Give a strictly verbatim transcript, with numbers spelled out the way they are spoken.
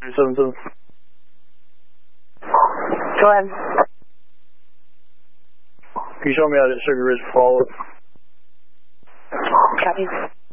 seven seven. Go ahead. Can you show me how to Sugar Ridge follow? Copy.